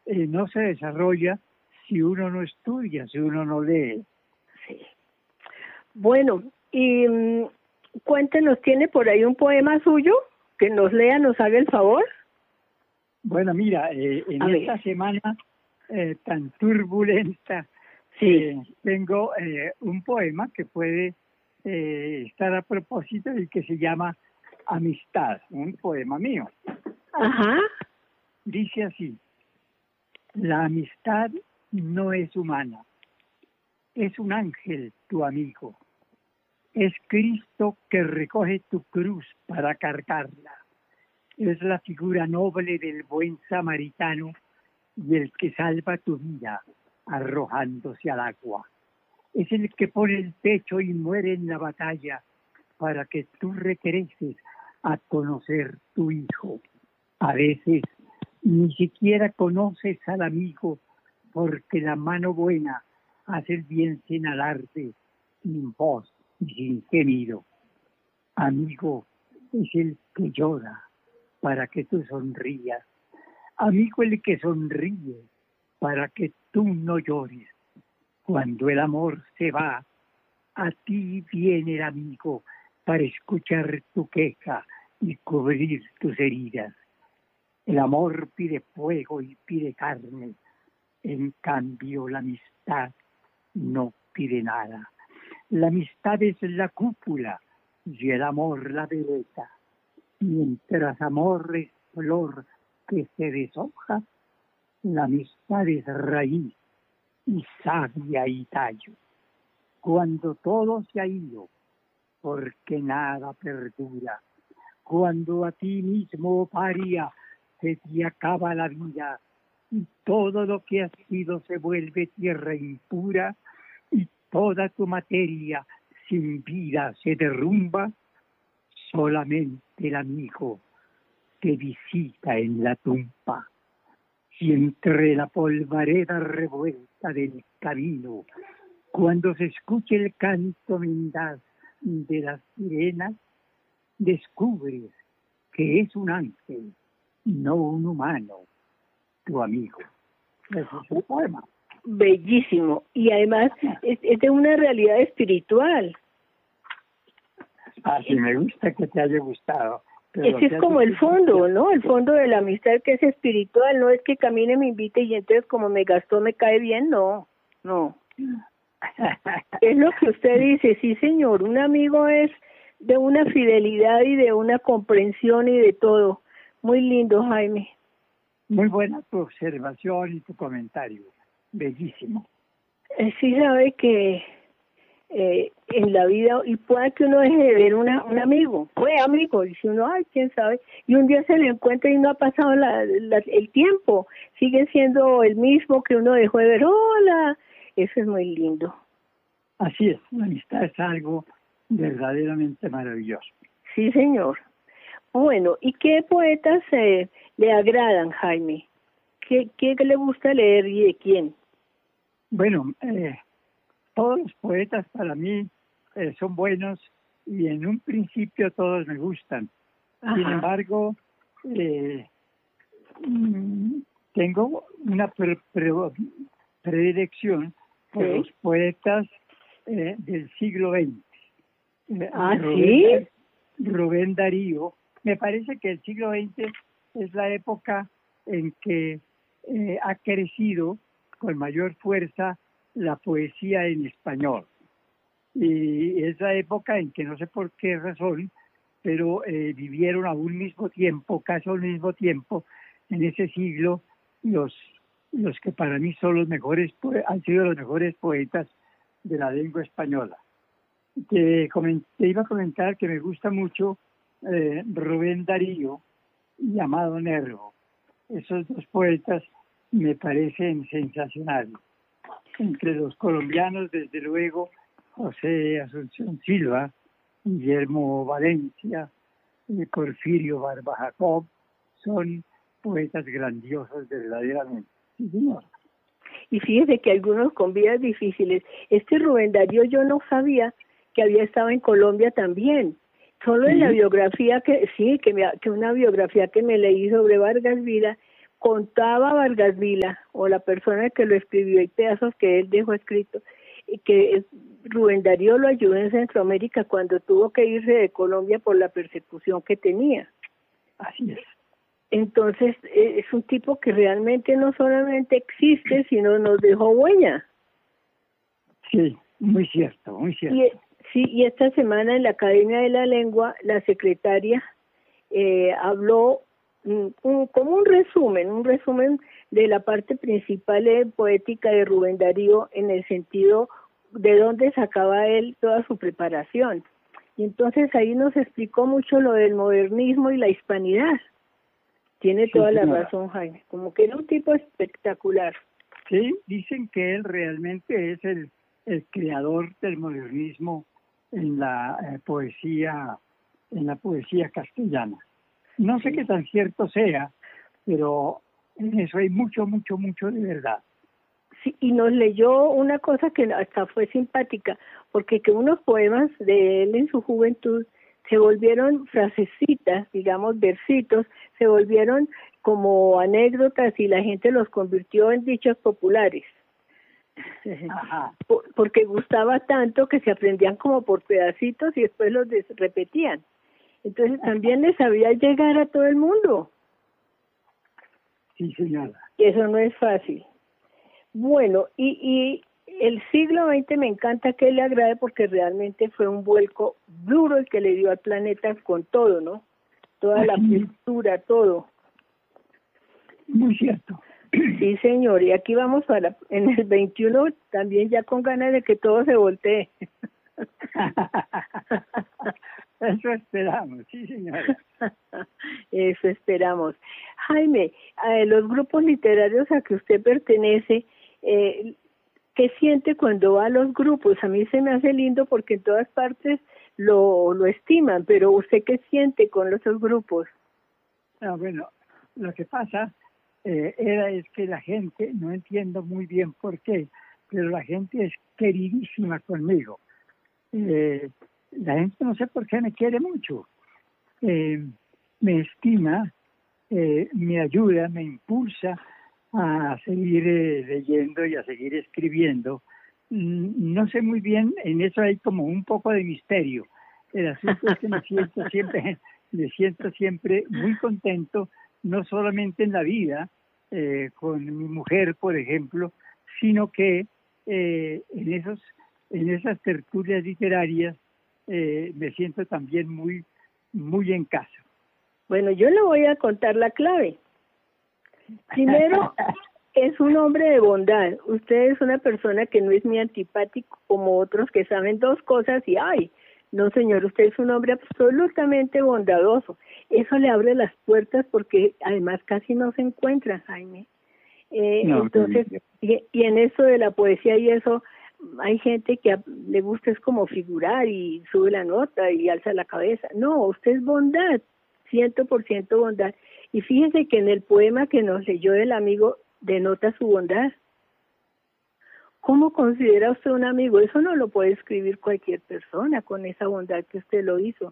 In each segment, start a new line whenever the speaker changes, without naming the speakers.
no se desarrolla si uno no estudia, si uno no lee.
Sí. Bueno, y cuéntenos, ¿tiene por ahí un poema suyo? Que nos lea, nos haga el favor.
Bueno, mira, en esta semana tan turbulenta,
sí,
tengo un poema que puede estar a propósito y que se llama Amistad, un poema mío.
Ajá.
Dice así: la amistad no es humana, es un ángel tu amigo, es Cristo que recoge tu cruz para cargarla, es la figura noble del buen samaritano y el que salva tu vida arrojándose al agua. Es el que pone el pecho y muere en la batalla para que tú regreses a conocer tu hijo. A veces ni siquiera conoces al amigo porque la mano buena hace el bien sin alarde, sin voz y sin gemido. Amigo es el que llora para que tú sonrías. Amigo el que sonríe para que tú no llores. Cuando el amor se va, a ti viene el amigo para escuchar tu queja y cubrir tus heridas. El amor pide fuego y pide carne. En cambio, la amistad no pide nada. La amistad es la cúpula y el amor la veleta. Mientras amor es flor que se deshoja, la amistad es raíz y savia y tallo. Cuando todo se ha ido, porque nada perdura, cuando a ti mismo, paria, se te acaba la vida y todo lo que has sido se vuelve tierra impura y toda tu materia sin vida se derrumba, solamente el amigo te visita en la tumba. Y entre la polvareda revuelta del camino, cuando se escuche el canto mendaz de las sirenas, descubres que es un ángel, no un humano, tu amigo. Ese es un poema.
Bellísimo. Y además es de una realidad espiritual.
Así me gusta que te haya gustado.
Ese es como el fondo, ¿no? El fondo de la amistad, que es espiritual, no es que camine, me invite y entonces como me gastó me cae bien, no. Es lo que usted dice, sí señor, un amigo es de una fidelidad y de una comprensión y de todo. Muy lindo, Jaime.
Muy buena tu observación y tu comentario, bellísimo.
Sí sabe que en la vida, y puede que uno deje de ver un amigo, fue amigo, y si uno, ay, quién sabe, y un día se le encuentra y no ha pasado el tiempo, sigue siendo el mismo que uno dejó de ver, hola, eso es muy lindo.
Así es, la amistad es algo verdaderamente maravilloso.
Sí, señor. Bueno, ¿y qué poetas le agradan, Jaime? ¿Qué le gusta leer y de quién?
Bueno, todos los poetas para mí son buenos y en un principio todos me gustan. Ajá. Sin embargo, tengo una predilección por los poetas del siglo XX.
¿Sí?
Rubén Darío. Me parece que el siglo XX es la época en que ha crecido con mayor fuerza la poesía en español. Y es la época en que no sé por qué razón, pero vivieron a un mismo tiempo, casi al mismo tiempo, en ese siglo, los que para mí son los mejores, han sido los mejores poetas de la lengua española. Te iba a comentar que me gusta mucho Rubén Darío y Amado Nervo. Esos dos poetas me parecen sensacionales. Entre los colombianos, desde luego, José Asunción Silva, Guillermo Valencia, Porfirio Barba Jacob, son poetas grandiosos verdaderamente. Sí, señor.
Y fíjese que algunos con vidas difíciles. Rubén Darío yo no sabía que había estado en Colombia también. Solo en la biografía que una biografía que me leí sobre Vargas Vida, contaba Vargas Vila, o la persona que lo escribió, hay pedazos que él dejó escrito, y que Rubén Darío lo ayudó en Centroamérica cuando tuvo que irse de Colombia por la persecución que tenía.
Así es.
Entonces, es un tipo que realmente no solamente existe, sino nos dejó huella.
Sí, muy cierto, muy cierto.
Y esta semana en la Academia de la Lengua, la secretaria habló como un resumen de la parte principal poética de Rubén Darío, en el sentido de dónde sacaba él toda su preparación. Y entonces ahí nos explicó mucho lo del modernismo y la hispanidad. Tiene toda la razón, Jaime, como que era un tipo espectacular.
Sí, dicen que él realmente es el creador del modernismo en la poesía castellana. No sé qué tan cierto sea, pero en eso hay mucho de verdad.
Sí, y nos leyó una cosa que hasta fue simpática, porque que unos poemas de él en su juventud se volvieron frasecitas, digamos, versitos, se volvieron como anécdotas y la gente los convirtió en dichos populares.
Ajá.
Porque gustaba tanto que se aprendían como por pedacitos y después los repetían. Entonces también les sabía llegar a todo el mundo.
Sí, señora.
Y eso no es fácil. Bueno, y el siglo XX me encanta que le agrade porque realmente fue un vuelco duro el que le dio al planeta con todo, ¿no? Toda la cultura, todo.
Muy cierto.
Sí, señor, y aquí vamos en el 21 también ya con ganas de que todo se voltee.
Eso esperamos, sí, señora.
Eso esperamos. Jaime, los grupos literarios a que usted pertenece, ¿qué siente cuando va a los grupos? A mí se me hace lindo porque en todas partes lo estiman, pero ¿usted qué siente con esos grupos?
Bueno, lo que pasa es que la gente, no entiendo muy bien por qué, pero la gente es queridísima conmigo. La gente no sé por qué me quiere mucho. Me estima, me ayuda, me impulsa a seguir leyendo y a seguir escribiendo. No sé muy bien, en eso hay como un poco de misterio. El asunto es que me siento siempre muy contento, no solamente en la vida, con mi mujer, por ejemplo, sino que en esas tertulias literarias me siento también muy en casa.
Bueno, yo le voy a contar la clave. Primero, es un hombre de bondad. Usted es una persona que no es ni antipático como otros que saben dos cosas y ¡ay! No, señor, usted es un hombre absolutamente bondadoso. Eso le abre las puertas porque además casi no se encuentra, Jaime. Entonces, y en eso de la poesía y eso, hay gente que le gusta es como figurar y sube la nota y alza la cabeza. No, usted es bondad, 100% bondad. Y fíjese que en el poema que nos leyó el amigo denota su bondad. ¿Cómo considera usted un amigo? Eso no lo puede escribir cualquier persona con esa bondad que usted lo hizo.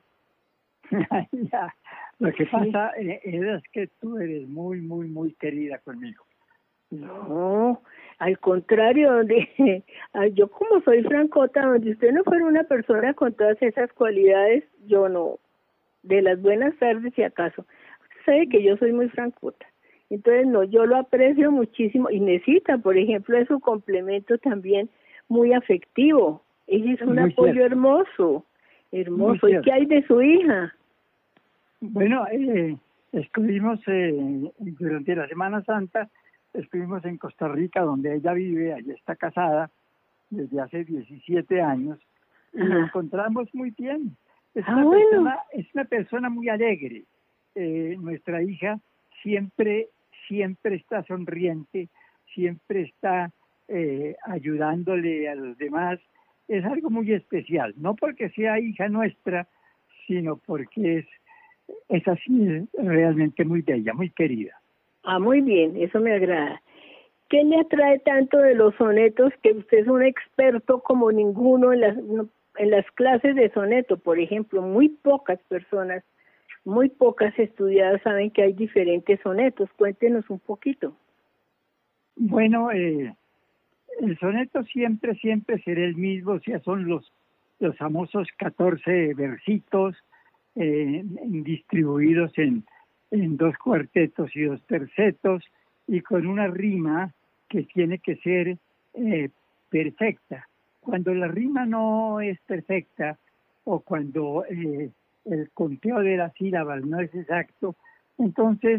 Ya. Lo que pasa es que tú eres muy querida conmigo.
No, al contrario, yo como soy francota, donde usted no fuera una persona con todas esas cualidades, yo no, de las buenas tardes si acaso. Usted sabe que yo soy muy francota. Entonces, no, yo lo aprecio muchísimo y necesita, por ejemplo, es su complemento también muy afectivo. Ella es un apoyo hermoso. ¿Y qué hay de su hija?
Bueno, estuvimos durante la Semana Santa, estuvimos en Costa Rica, donde ella vive, allí está casada desde hace 17 años, y nos encontramos muy bien. Es una persona muy alegre. Nuestra hija siempre está sonriente, siempre está ayudándole a los demás. Es algo muy especial, no porque sea hija nuestra, sino porque es así, realmente muy bella, muy querida.
Muy bien, eso me agrada. ¿Qué le atrae tanto de los sonetos que usted es un experto como ninguno en las clases de soneto, por ejemplo? Muy pocas personas muy pocas estudiadas saben que hay diferentes sonetos. Cuéntenos un poquito.
Bueno, el soneto siempre será el mismo, o sea, son los famosos 14 versitos distribuidos en 2 cuartetos y 2 tercetos, y con una rima que tiene que ser perfecta. Cuando la rima no es perfecta, o cuando el conteo de las sílabas no es exacto, entonces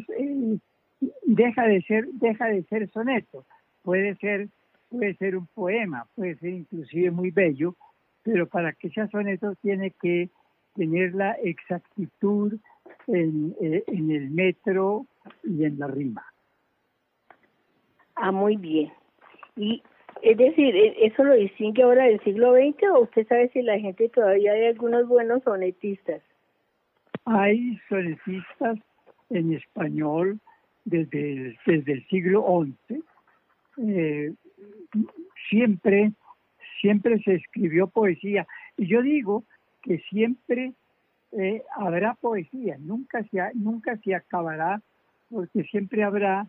deja de ser soneto. Puede ser un poema, puede ser inclusive muy bello, pero para que sea soneto tiene que tener la exactitud en el metro y en la rima.
Ah, muy bien. Y es decir, ¿eso lo distingue ahora del siglo XX o usted sabe si la gente todavía hay algunos buenos sonetistas?
Hay sonetistas en español desde el siglo XI. Siempre se escribió poesía. Y yo digo que siempre habrá poesía, nunca se acabará, porque siempre habrá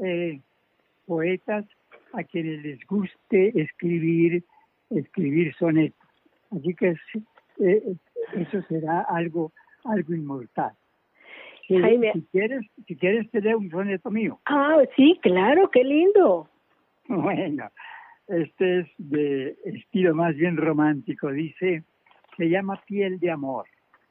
poetas a quienes les guste escribir sonetos. Así que eso será algo inmortal.
Jaime.
Si quieres te leo un soneto mío.
Ah, sí, claro, qué lindo.
Bueno, este es de estilo más bien romántico. Se llama Piel de Amor.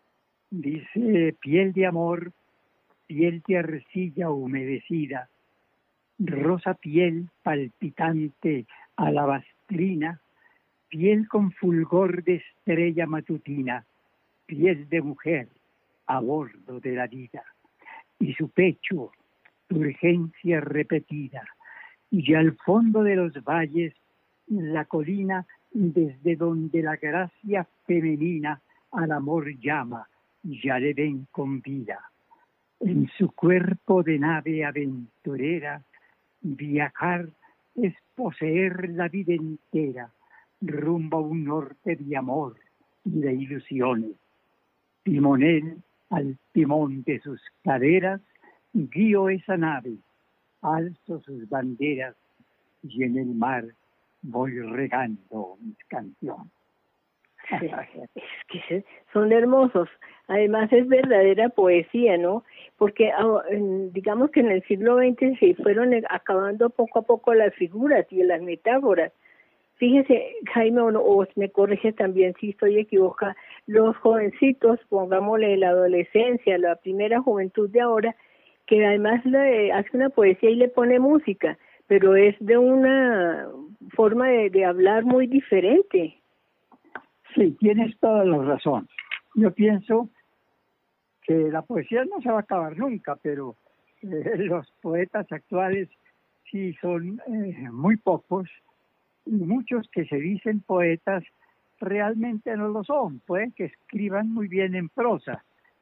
Dice: piel de amor, piel de arcilla humedecida, rosa piel palpitante alabastrina, piel con fulgor de estrella matutina, piel de mujer a bordo de la vida, y su pecho, urgencia repetida, y al fondo de los valles, la colina desde donde la gracia femenina al amor llama, ya le ven con vida. En su cuerpo de nave aventurera, viajar es poseer la vida entera, rumbo a un norte de amor y de ilusiones. Timonel al timón de sus caderas, guío esa nave, alzo sus banderas, y en el mar voy regando mis canciones.
Sí, es que son hermosos. Además es verdadera poesía, ¿no? Porque digamos que en el siglo XX se fueron acabando poco a poco las figuras y las metáforas. Fíjese, Jaime, o me corrige también si estoy equivocada, los jovencitos, pongámosle la adolescencia, la primera juventud de ahora, que además hace una poesía y le pone música, pero es de una forma de hablar muy diferente.
Sí, tienes toda la razón. Yo pienso que la poesía no se va a acabar nunca, pero los poetas actuales sí son muy pocos, y muchos que se dicen poetas realmente no lo son. Pueden que escriban muy bien en prosa,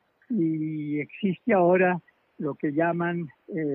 y existe ahora lo que llaman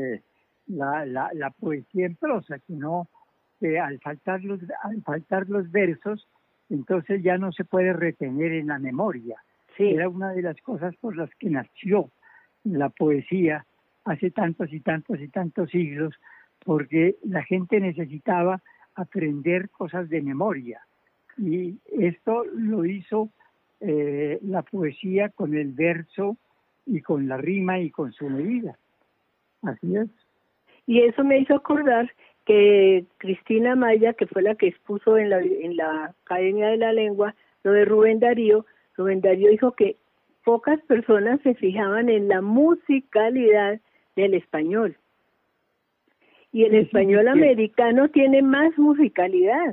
la poesía en prosa, que al faltar los versos, entonces ya no se puede retener en la memoria.
Sí.
Era una de las cosas por las que nació la poesía hace tantos y tantos y tantos siglos, porque la gente necesitaba aprender cosas de memoria. Y esto lo hizo la poesía con el verso y con la rima y con su medida. Así es.
Y eso me hizo acordar que Cristina Maya, que fue la que expuso en la Academia de la Lengua lo de Rubén Darío dijo que pocas personas se fijaban en la musicalidad del español. Y el español americano tiene más musicalidad.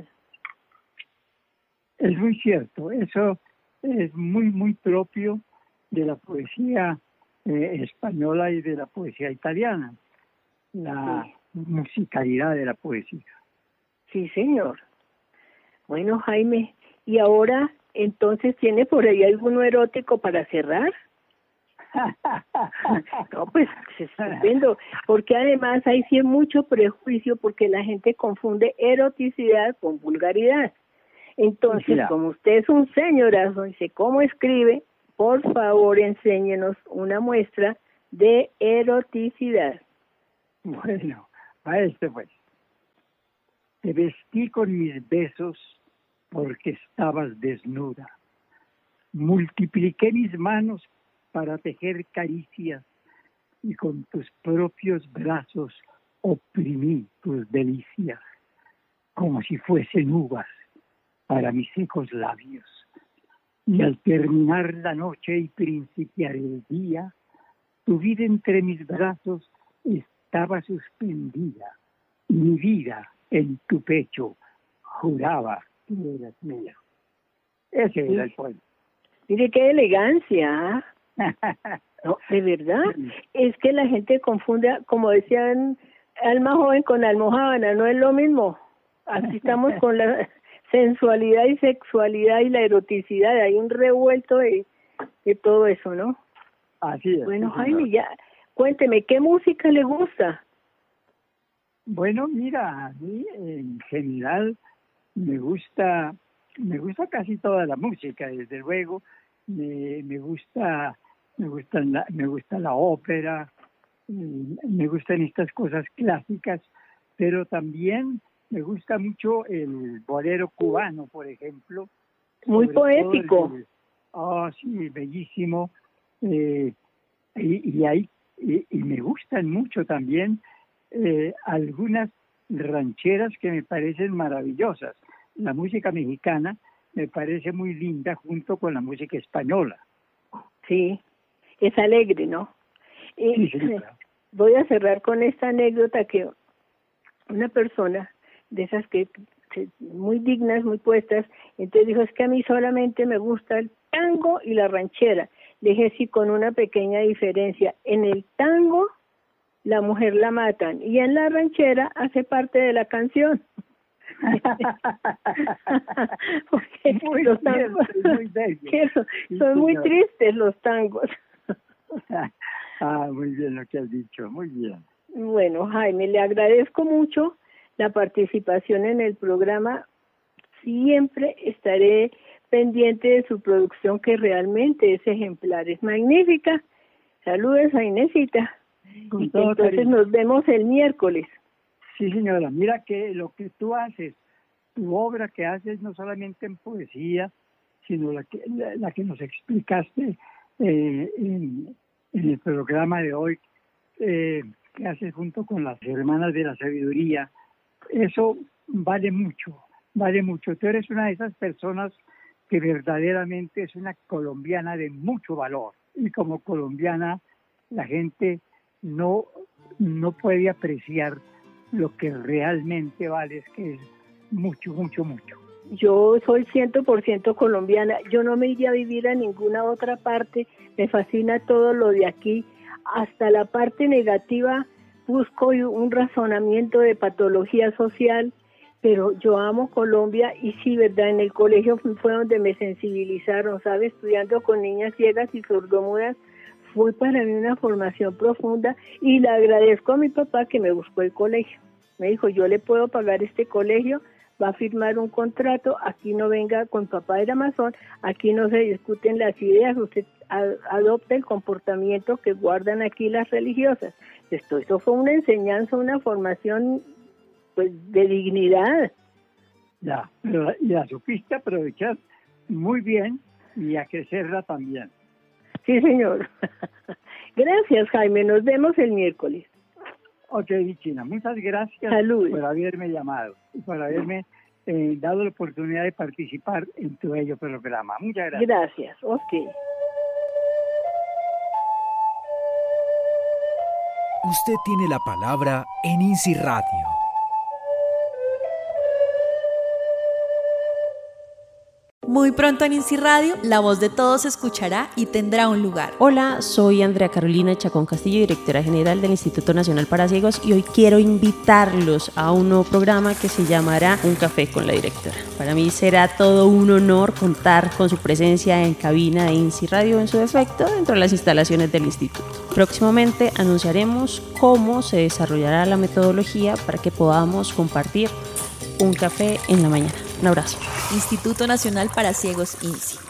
Es muy cierto, eso es muy, muy propio de la poesía española y de la poesía italiana, la musicalidad de la poesía.
Sí, señor. Bueno, Jaime, ¿y ahora entonces tiene por ahí alguno erótico para cerrar? No, pues es estupendo, porque además hay sí mucho prejuicio porque la gente confunde eroticidad con vulgaridad. Entonces, como usted es un señorazo y sé cómo escribe, por favor enséñenos una muestra de eroticidad.
Bueno, a este pues. Te vestí con mis besos porque estabas desnuda. Multipliqué mis manos para tejer caricias y con tus propios brazos oprimí tus delicias, como si fuesen uvas para mis secos labios. Y al terminar la noche y principiar el día, tu vida entre mis brazos estaba suspendida, y mi vida en tu pecho juraba que eras mía. Ese era el poema.
Mire qué elegancia. No, de verdad, es que la gente confunde, como decían, alma joven con almojábana, no es lo mismo. Aquí estamos con la sensualidad y sexualidad y la eroticidad, hay un revuelto de todo eso, ¿no?
Así es.
Bueno, Jaime, ya, cuénteme, ¿qué música le gusta?
Bueno, mira, a mí en general me gusta casi toda la música, desde luego. Me gusta la ópera, me gustan estas cosas clásicas, pero también me gusta mucho el bolero cubano, por ejemplo.
Muy poético.
Sí, bellísimo. Y me gustan mucho también algunas rancheras que me parecen maravillosas. La música mexicana me parece muy linda junto con la música española.
Sí, es alegre, ¿no?
Sí,
voy a cerrar con esta anécdota que una persona de esas que muy dignas, muy puestas, entonces dijo, es que a mí solamente me gusta el tango y la ranchera. Le dije, sí, con una pequeña diferencia. En el tango la mujer la matan y en la ranchera hace parte de la canción. Porque
muy
los
bien,
tangos son muy
señor.
tristes los tangos.
Muy bien lo que has dicho, muy bien.
Bueno, Jaime, le agradezco mucho la participación en el programa. Siempre estaré pendiente de su producción, que realmente es ejemplar, es magnífica. Saludos a Inesita.
Con
Y
todo
entonces
cariño.
nos vemos el miércoles.
Sí, señora, mira que lo que tú haces, tu obra que haces no solamente en poesía, sino la que nos explicaste en el programa de hoy, que haces junto con las Hermanas de la Sabiduría, eso vale mucho, vale mucho. Tú eres una de esas personas que verdaderamente es una colombiana de mucho valor, y como colombiana la gente no puede apreciar lo que realmente vale, es que es mucho, mucho, mucho.
Yo soy 100% colombiana, yo no me iría a vivir a ninguna otra parte, me fascina todo lo de aquí, hasta la parte negativa busco un razonamiento de patología social, pero yo amo Colombia y sí, verdad, en el colegio fue donde me sensibilizaron, ¿sabes? Estudiando con niñas ciegas y sordomudas, fue para mí una formación profunda y le agradezco a mi papá que me buscó el colegio. Me dijo, yo le puedo pagar este colegio, va a firmar un contrato, aquí no venga, con papá era masón, aquí no se discuten las ideas, usted adopta el comportamiento que guardan aquí las religiosas. Eso fue una enseñanza, una formación pues de dignidad.
Ya, pero y la supiste aprovechar muy bien y a crecerla también.
Sí, señor. Gracias, Jaime, nos vemos el miércoles.
Ok, China, muchas gracias.
Salud.
Por haberme llamado y por haberme dado la oportunidad de participar en tu bello programa. Muchas gracias.
Gracias, ok.
Usted tiene la palabra en INSI Radio.
Muy pronto en INSI Radio, la voz de todos se escuchará y tendrá un lugar.
Hola, soy Andrea Carolina Chacón Castillo, directora general del Instituto Nacional para Ciegos, y hoy quiero invitarlos a un nuevo programa que se llamará Un Café con la Directora. Para mí será todo un honor contar con su presencia en cabina de INSI Radio en su defecto dentro de las instalaciones del instituto. Próximamente anunciaremos cómo se desarrollará la metodología para que podamos compartir un café en la mañana. Un abrazo.
Instituto Nacional para Ciegos INSI.